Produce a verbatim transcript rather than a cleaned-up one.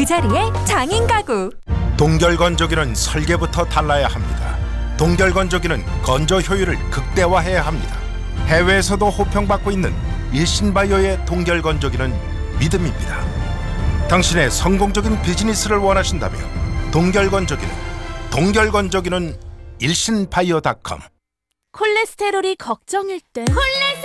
그 자리에 장인 가구. 동결건조기는 설계부터 달라야 합니다. 동결건조기는 건조 효율을 극대화해야 합니다. 해외에서도 호평받고 있는 일신바이오의 동결건조기는 믿음입니다. 당신의 성공적인 비즈니스를 원하신다면 동결건조기는 동결건조기는 일신바이오 닷컴. 콜레스테롤이 걱정일 때 콜레